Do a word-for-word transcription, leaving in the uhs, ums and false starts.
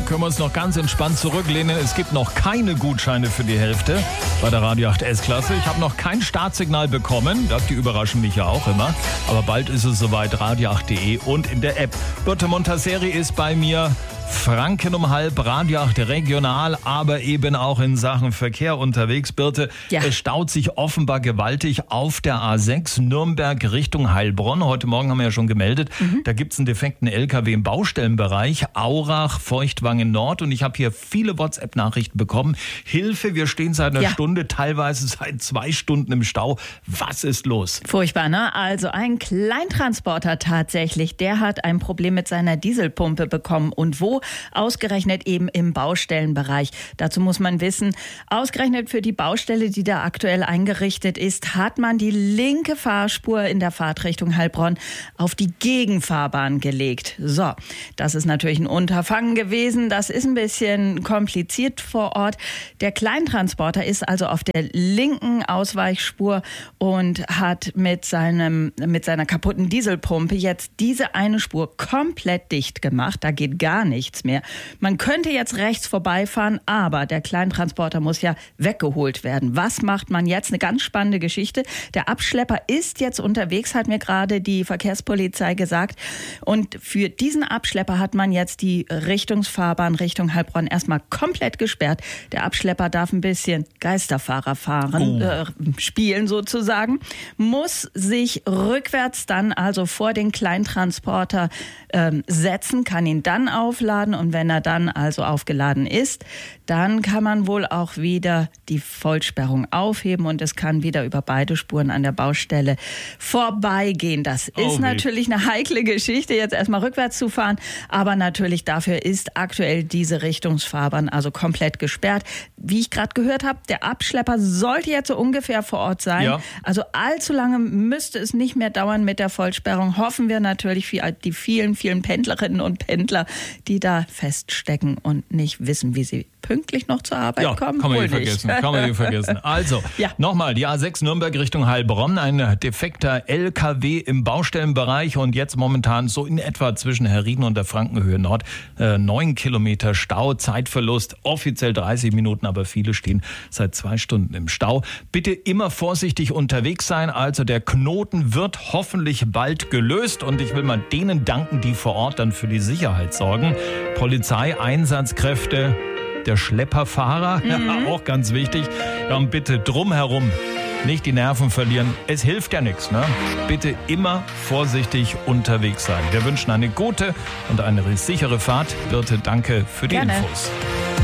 können wir uns noch ganz entspannt zurücklehnen. Es gibt noch keine Gutscheine für die Hälfte bei der Radio acht S-Klasse. Ich habe noch kein Startsignal bekommen. Die überraschen mich ja auch immer. Aber bald ist es soweit, radio acht punkt de und in der App. Birte Montasseri ist bei mir. Franken um halb, Radio acht regional, aber eben auch in Sachen Verkehr unterwegs. Birte, ja. Es staut sich offenbar gewaltig auf der A sechs Nürnberg Richtung Heilbronn. Heute Morgen haben wir ja schon gemeldet, mhm. da gibt es einen defekten L K W im Baustellenbereich, Aurach, Feuchtwangen Nord. Und ich habe hier viele WhatsApp-Nachrichten bekommen. Hilfe, wir stehen seit einer ja. Stunde, teilweise seit zwei Stunden im Stau. Was ist los? Furchtbar, ne? Also ein Kleintransporter tatsächlich, der hat ein Problem mit seiner Dieselpumpe bekommen. Und wo? Ausgerechnet eben im Baustellenbereich. Dazu muss man wissen, ausgerechnet für die Baustelle, die da aktuell eingerichtet ist, hat man die linke Fahrspur in der Fahrtrichtung Heilbronn auf die Gegenfahrbahn gelegt. So, das ist natürlich ein Unterfangen gewesen. Das ist ein bisschen kompliziert vor Ort. Der Kleintransporter ist also auf der linken Ausweichspur und hat mit seinem, mit seiner kaputten Dieselpumpe jetzt diese eine Spur komplett dicht gemacht. Da geht gar nichts mehr. Man könnte jetzt rechts vorbeifahren, aber der Kleintransporter muss ja weggeholt werden. Was macht man jetzt? Eine ganz spannende Geschichte. Der Abschlepper ist jetzt unterwegs, hat mir gerade die Verkehrspolizei gesagt. Und für diesen Abschlepper hat man jetzt die Richtungsfahrbahn Richtung Heilbronn erstmal komplett gesperrt. Der Abschlepper darf ein bisschen Geisterfahrer fahren, oh. äh, spielen sozusagen, muss sich rückwärts dann also vor den Kleintransporter äh, setzen, kann ihn dann aufladen. Und wenn er dann also aufgeladen ist, dann kann man wohl auch wieder die Vollsperrung aufheben und es kann wieder über beide Spuren an der Baustelle vorbeigehen. Das ist oh, natürlich eine heikle Geschichte, jetzt erstmal rückwärts zu fahren, aber natürlich dafür ist aktuell diese Richtungsfahrbahn also komplett gesperrt. Wie ich gerade gehört habe, der Abschlepper sollte jetzt so ungefähr vor Ort sein. Ja. Also allzu lange müsste es nicht mehr dauern mit der Vollsperrung. Hoffen wir natürlich für die vielen, vielen Pendlerinnen und Pendler, die da feststecken und nicht wissen, wie sie pünktlich noch zur Arbeit ja, kommen. Kann man hier vergessen. Kann man hier vergessen. Also, ja. nochmal, die A sechs Nürnberg Richtung Heilbronn, ein defekter L K W im Baustellenbereich und jetzt momentan so in etwa zwischen Herrieden und der Frankenhöhe Nord. Äh, neun Kilometer Stau, Zeitverlust, offiziell dreißig Minuten, aber viele stehen seit zwei Stunden im Stau. Bitte immer vorsichtig unterwegs sein, also der Knoten wird hoffentlich bald gelöst und ich will mal denen danken, die vor Ort dann für die Sicherheit sorgen. Polizei, Einsatzkräfte, der Schlepperfahrer, mhm. auch ganz wichtig. Ja, und bitte drumherum nicht die Nerven verlieren. Es hilft ja nichts, ne? Bitte immer vorsichtig unterwegs sein. Wir wünschen eine gute und eine sichere Fahrt. Birte, danke für die Gerne. Infos.